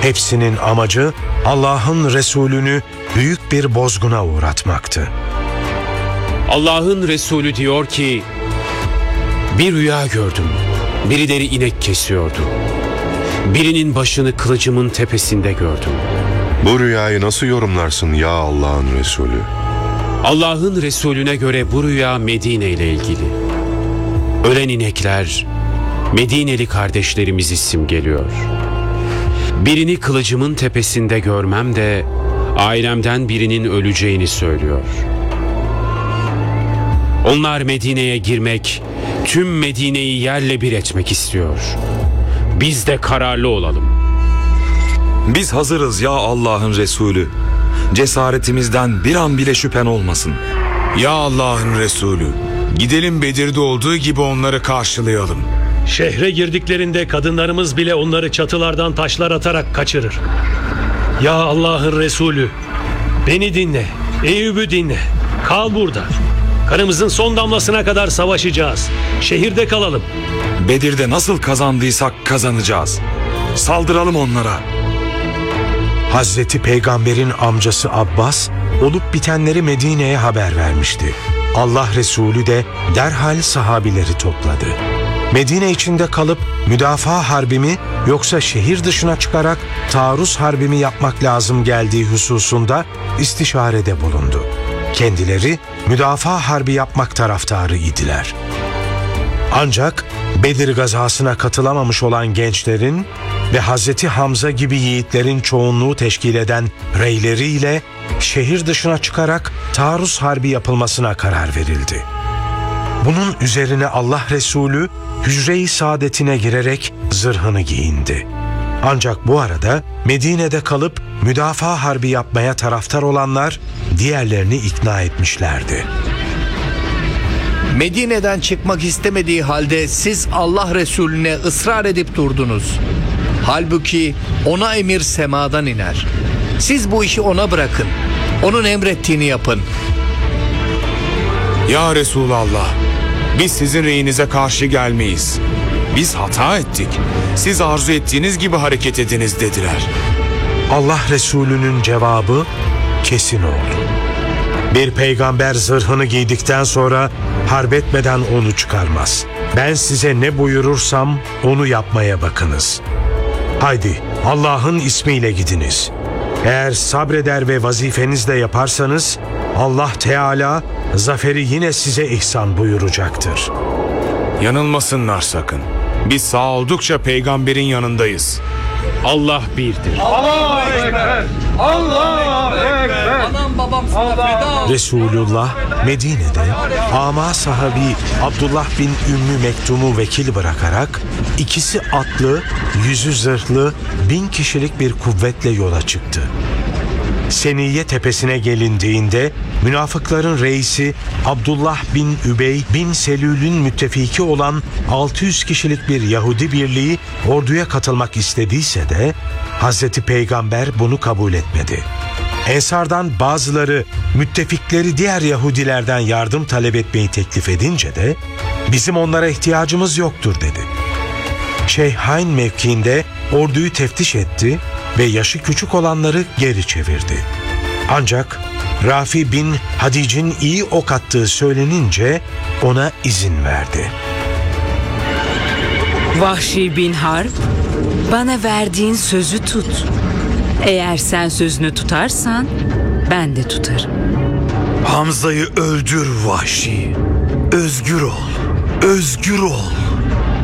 Hepsinin amacı Allah'ın Resulünü büyük bir bozguna uğratmaktı. Allah'ın Resulü diyor ki, bir rüya gördüm. Birileri inek kesiyordu. Birinin başını kılıcımın tepesinde gördüm. Bu rüyayı nasıl yorumlarsın ya Allah'ın Resulü? Allah'ın Resulüne göre bu rüya Medine ile ilgili. Ölen inekler Medineli kardeşlerimizi simgeliyor. Birini kılıcımın tepesinde görmem de ailemden birinin öleceğini söylüyor. Onlar Medine'ye girmek, tüm Medine'yi yerle bir etmek istiyor. Biz de kararlı olalım. Biz hazırız ya Allah'ın Resulü. Cesaretimizden bir an bile şüphen olmasın. Ya Allah'ın Resulü, gidelim Bedir'de olduğu gibi onları karşılayalım. Şehre girdiklerinde kadınlarımız bile onları çatılardan taşlar atarak kaçırır. Ya Allah'ın Resulü, beni dinle, Eyüp'ü dinle. Kal burada. Kanımızın son damlasına kadar savaşacağız. Şehirde kalalım. Bedir'de nasıl kazandıysak kazanacağız. Saldıralım onlara. Hazreti Peygamber'in amcası Abbas olup bitenleri Medine'ye haber vermişti. Allah Resulü de derhal sahabileri topladı. Medine içinde kalıp müdafaa harbi mi yoksa şehir dışına çıkarak taarruz harbi mi yapmak lazım geldiği hususunda istişarede bulundu. Kendileri müdafaa harbi yapmak taraftarı idiler. Ancak Bedir gazasına katılamamış olan gençlerin ve Hazreti Hamza gibi yiğitlerin çoğunluğu teşkil eden reyleriyle şehir dışına çıkarak taarruz harbi yapılmasına karar verildi. Bunun üzerine Allah Resulü hücre-i saadetine girerek zırhını giyindi. Ancak bu arada Medine'de kalıp müdafaa harbi yapmaya taraftar olanlar diğerlerini ikna etmişlerdi. Medine'den çıkmak istemediği halde siz Allah Resulüne ısrar edip durdunuz. Halbuki ona emir semadan iner. Siz bu işi ona bırakın. Onun emrettiğini yapın. Ya Resulallah, biz sizin reyinize karşı gelmeyiz. Biz hata ettik. Siz arzu ettiğiniz gibi hareket ediniz dediler. Allah Resulü'nün cevabı kesin oldu. Bir peygamber zırhını giydikten sonra harp etmeden onu çıkarmaz. Ben size ne buyurursam onu yapmaya bakınız. Haydi Allah'ın ismiyle gidiniz. Eğer sabreder ve vazifenizle yaparsanız Allah Teala zaferi yine size ihsan buyuracaktır. Yanılmasınlar sakın. Biz sağ oldukça peygamberin yanındayız. Allah birdir. Anam babam sana feda. Resulullah Medine'de ama sahabi Abdullah bin Ümmü Mektum'u vekil bırakarak ikisi atlı, yüzü zırhlı 1000 kişilik bir kuvvetle yola çıktı. Seniye tepesine gelindiğinde münafıkların reisi Abdullah bin Übey bin Selül'ün müttefiki olan 600 kişilik bir Yahudi birliği orduya katılmak istediyse de Hazreti Peygamber bunu kabul etmedi. Ensardan bazıları müttefikleri diğer Yahudilerden yardım talep etmeyi teklif edince de bizim onlara ihtiyacımız yoktur dedi. Şeyhain mevkiinde orduyu teftiş etti ve yaşı küçük olanları geri çevirdi. Ancak Rafi bin Hadic'in iyi ok attığı söylenince ona izin verdi. Vahşi bin Harp, bana verdiğin sözü tut. Eğer sen sözünü tutarsan ben de tutarım. Hamza'yı öldür Vahşi. Özgür ol. Özgür ol.